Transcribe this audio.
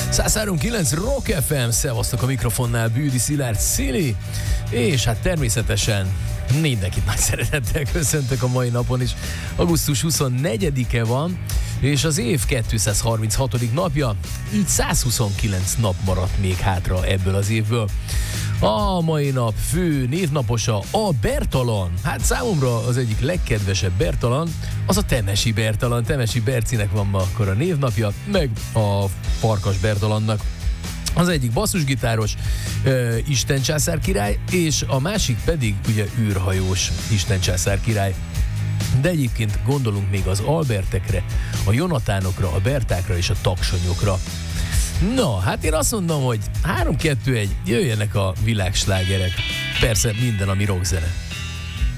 103.9 Rock FM, szevasztok, a mikrofonnál Bűdi Szilárd Szili, és hát természetesen mindenkit nagy szeretettel köszöntök a mai napon is. Augusztus 24-e van, és az év 236. napja, így 129 nap maradt még hátra ebből az évből. A mai nap fő névnaposa a Bertalan. Hát számomra az egyik legkedvesebb Bertalan az a Temesi Bertalan. Temesi Bercinek van ma akkor a névnapja, meg a Farkas Bertalannak. Az egyik basszusgitáros, istencsászár király, és a másik pedig ugye űrhajós istencsászár király. De egyébként gondolunk még az Albertekre, a Jonatánokra, a Bertákra és a Taksonyokra. Na, hát én azt mondom, hogy 3-2-1, jöjjenek a világslágerek. Persze minden, ami rockzene.